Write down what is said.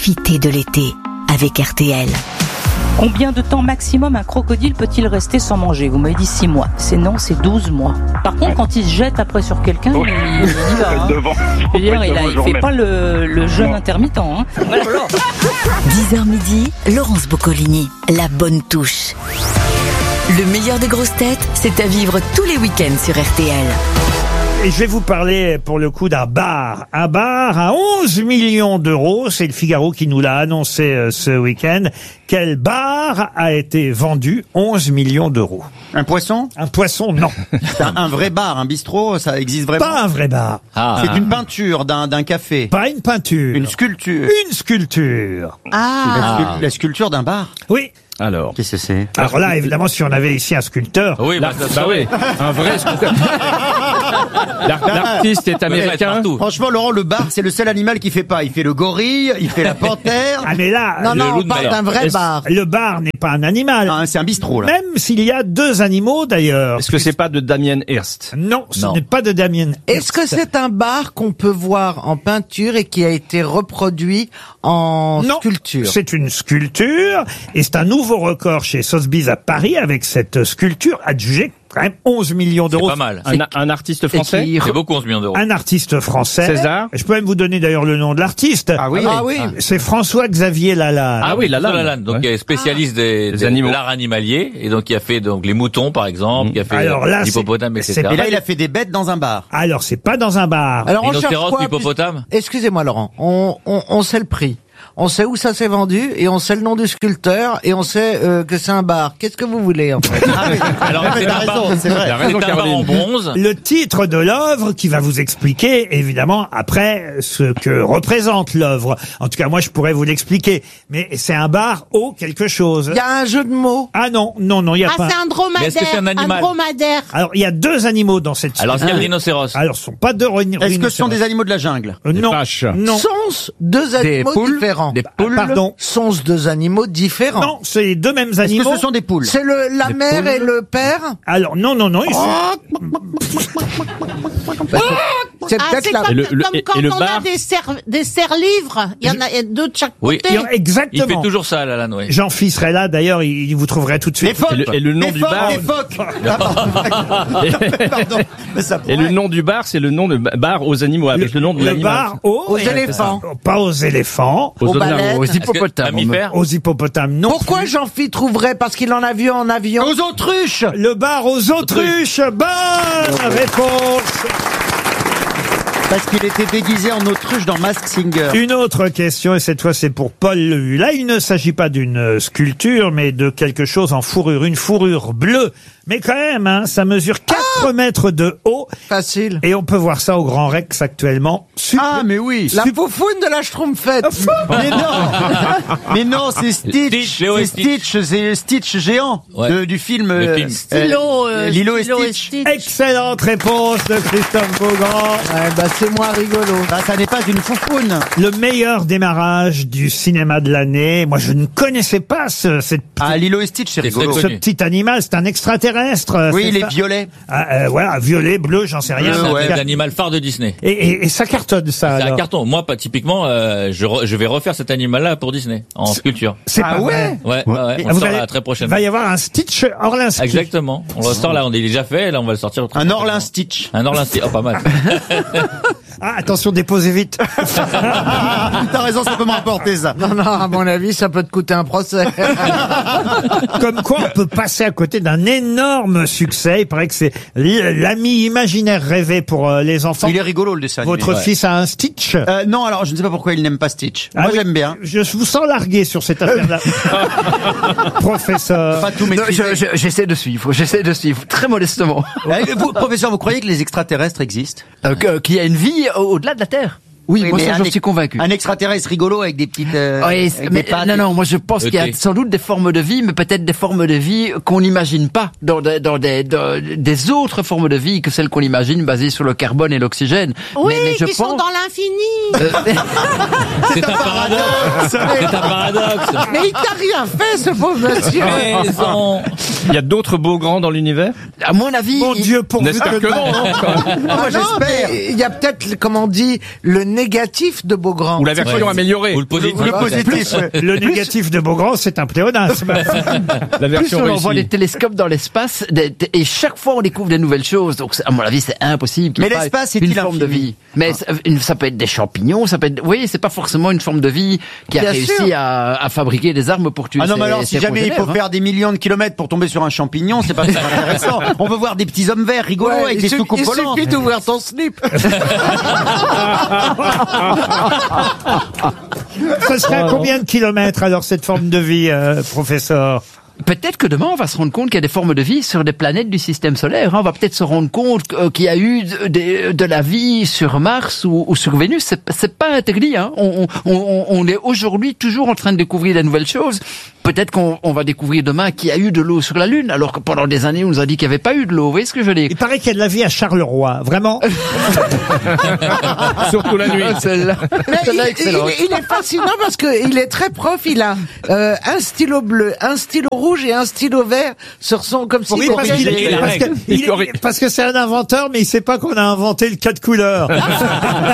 Profitez de l'été avec RTL. Combien de temps maximum un crocodile peut-il rester sans manger? Vous m'avez dit 6 mois. C'est non, c'est 12 mois. Par contre, quand il se jette après sur quelqu'un, il y va. Hein. Je veux dire, il fait pas le jeûne intermittent. Hein. Voilà. 10h midi, Laurence Boccolini, la bonne touche. Le meilleur des grosses têtes, c'est à vivre tous les week-ends sur RTL. Et je vais vous parler pour le coup d'un bar. Un bar à 11 millions d'euros. C'est le Figaro qui nous l'a annoncé ce week-end. Quel bar a été vendu 11 millions d'euros? Un poisson? Un poisson, non. Un vrai bar, un bistrot, ça existe vraiment? Pas un vrai bar. C'est une peinture d'un café? Pas une peinture. Une sculpture? Une sculpture. La sculpture d'un bar? Oui. Alors, qu'est-ce que c'est? Alors là, évidemment, si on avait ici un sculpteur. Oui, oui, un vrai sculpteur. L'artiste est américain. Franchement, Laurent, le bar, c'est le seul animal qui fait pas. Il fait le gorille, il fait la panthère. Ah mais là, on parle d'un vrai bar. le bar n'est pas un animal. Ah, c'est un bistrot, là. Même s'il y a 2 animaux d'ailleurs. Est-ce que c'est pas de Damien Hirst? Non, ce n'est pas de Damien. Est-ce que c'est un bar qu'on peut voir en peinture et qui a été reproduit en sculpture? C'est une sculpture et c'est un nouveau record chez Sotheby's à Paris avec cette sculpture adjugée quand même 11 millions d'euros. C'est pas mal. Un artiste français? C'est beaucoup 11 millions d'euros. Un artiste français. César? Je peux même vous donner d'ailleurs le nom de l'artiste. Ah oui. C'est François-Xavier Lalanne. Ah oui, Lalanne. Donc il est spécialiste des animaux. de l'art animalier et donc il a fait donc les moutons par exemple, il a fait l'hippopotame, etc. Et là, il a fait des bêtes dans un bar. Alors c'est pas dans un bar. Alors on cherche Rhinocéros, quoi? hippopotame. Excusez-moi Laurent, on sait le prix. On sait où ça s'est vendu et on sait le nom du sculpteur et on sait que c'est un bar. Qu'est-ce que vous voulez en fait? Alors c'est un bar, c'est vrai. c'est un bar en bronze. Le titre de l'œuvre qui va vous expliquer évidemment après ce que représente l'œuvre. En tout cas moi je pourrais vous l'expliquer. Mais c'est un bar au quelque chose. Il y a un jeu de mots. Ah non, il y a pas. C'est un dromadaire. Mais est-ce que c'est un animal? dromadaire. Alors il y a 2 animaux dans cette. Alors c'est le rhinocéros. Alors ce sont pas 2 rhinocéros. Est-ce que ce sont des animaux de la jungle? Non. vaches. Non. Sont-ce 2 animaux différents? Des poules? Pardon. Sont-ce 2 animaux différents? Non, c'est les 2 mêmes Est-ce animaux. que ce sont des poules? C'est la mère et le père? Alors non. C'est Ah, peut-être c'est la... comme, Et quand le on bar? a des serres-livres. Il y en a 2 de chaque Oui. côté. Exactement. Il fait toujours ça, Lalanne, oui. Jean-Philippe serait là d'ailleurs, il vous trouverait tout de Les suite. phoques. Et le nom du bar? Des phoques. Pardon. Mais ça Et le nom du bar, c'est le nom de bar aux animaux, avec le nom de Le l'animal. bar Aux éléphants. Pas aux éléphants. Aux baleines. Aux hippopotames. Mammifères? Aux hippopotames, non. Pourquoi Jean-Philippe trouverait? Parce qu'il en a vu en avion. Aux autruches. Le bar aux autruches. Bonne réponse. Parce qu'il était déguisé en autruche dans Masked Singer. Une autre question, et cette fois c'est pour Paul Lehu. Là, il ne s'agit pas d'une sculpture, mais de quelque chose en fourrure. Une fourrure bleue. Mais quand même, hein, ça mesure 4 mètres de haut. Facile. Et on peut voir ça au Grand Rex actuellement. Ah, mais oui. La foufoune de la Schtroumpfette. Mais non, c'est Stitch. Léo et C'est Stitch géant du film. Lilo et Stitch. Excellente réponse de Christophe Beaugrand. C'est moins rigolo. Bah, ça n'est pas une foufoune. Le meilleur démarrage du cinéma de l'année. Moi, je ne connaissais pas Lilo et Stitch, c'est rigolo. ce petit animal. C'est un extraterrestre. Oui, il est ça violet. Voilà, violet, bleu, j'en sais rien. C'est un animal phare de Disney. Et ça cartonne, ça. C'est un alors. carton. Moi, pas typiquement, je vais refaire cet animal-là pour Disney en sculpture. C'est pas vrai. Ouais. On le sort là très prochainement. Il va y avoir un Stitch Orlinski. Exactement. On le sort là, on est déjà fait. Là, on va le sortir. Un Orlin Stitch. Un Orlin Stitch. Oh, pas mal. Ah, attention, déposez vite. T'as raison, ça peut me rapporter ça. Non, à mon avis, ça peut te coûter un procès. Comme quoi, on peut passer à côté d'un énorme succès. Il paraît que c'est l'ami imaginaire rêvé pour les enfants. Il est rigolo, le dessin animé. Votre fils a un Stitch? Non, alors je ne sais pas pourquoi il n'aime pas Stitch. Moi, oui, j'aime bien. Je vous sens largué sur cette affaire-là. Professeur. Pas tout maîtriser. J'essaie de suivre, très modestement. Professeur, vous croyez que les extraterrestres existent? Qu'il y a une vie au-delà de la Terre. Oui, moi mais ça, j'en suis convaincu. Un extraterrestre rigolo avec des petites... Oui, mais non, moi je pense qu'il y a sans doute des formes de vie, mais peut-être des formes de vie qu'on n'imagine pas dans des autres formes de vie que celles qu'on imagine basées sur le carbone et l'oxygène. Oui, mais je qui sont pense... dans l'infini. C'est un paradoxe. C'est un paradoxe. Mais il t'a rien fait, ce pauvre monsieur. Raison. Il y a d'autres Beaugrand dans l'univers? À mon avis... Mon Dieu, pourvu que non. Moi, j'espère. Il y a peut-être, comme on dit, le négatif de Beaugrand. Ou la version améliorée. Ou le positif. Le positif. le négatif de Beaugrand, c'est un pléonasme. La version Plus on réussie. envoie des télescopes dans l'espace, et chaque fois on découvre des nouvelles choses. Donc, à mon avis, c'est impossible. Mais l'espace est-il une forme de vie. Mais ça peut être des champignons, ça peut être... Oui, c'est pas forcément une forme de vie qui a Bien réussi sûr. à fabriquer des armes pour tuer. Ah non, mais alors, ses si jamais il faut congénères, faire des millions de kilomètres pour tomber sur un champignon, c'est pas très intéressant. On veut voir des petits hommes verts rigolos avec des soucoupes il volantes. suffit d'ouvrir ton slip. Ça serait à combien de kilomètres, alors, cette forme de vie, professeur? Peut-être que demain, on va se rendre compte qu'il y a des formes de vie sur des planètes du système solaire. On va peut-être se rendre compte qu'il y a eu de la vie sur Mars ou sur Vénus. C'est pas interdit. Hein. On est aujourd'hui toujours en train de découvrir de nouvelles choses. Peut-être qu'on va découvrir demain qu'il y a eu de l'eau sur la Lune, alors que pendant des années, on nous a dit qu'il n'y avait pas eu de l'eau. Vous voyez ce que je veux dire? Il paraît qu'il y a de la vie à Charleroi. Vraiment? Surtout la nuit. Celle-là, excellente. Il est fascinant parce que il est très prof. Il a un stylo bleu, un stylo rouge et un stylo vert sur son comme si Oui, parce que c'est un inventeur, mais il sait pas qu'on a inventé le 4 couleurs.